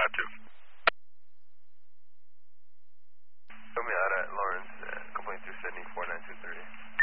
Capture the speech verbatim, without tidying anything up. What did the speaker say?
two. Show me out at Lawrence, uh, complaint through Sydney four nine two three.